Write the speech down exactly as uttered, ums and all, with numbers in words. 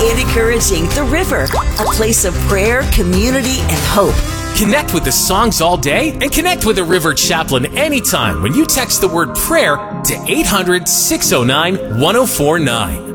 and encouraging the River, a place of prayer, community, and hope. Connect with the songs all day and connect with the River Chaplain anytime when you text the word prayer to eight hundred, six oh nine, one oh four nine.